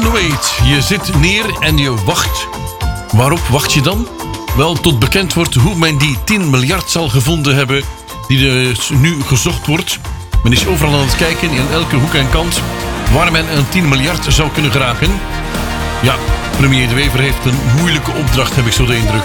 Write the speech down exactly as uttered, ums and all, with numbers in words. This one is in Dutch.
wait. Je zit neer en je wacht. Waarop wacht je dan? Wel, tot bekend wordt hoe men die tien miljard zal gevonden hebben, die dus nu gezocht wordt. Men is overal aan het kijken, in elke hoek en kant, waar men een tien miljard zou kunnen geraken. Ja, premier De Wever heeft een moeilijke opdracht, heb ik zo de indruk.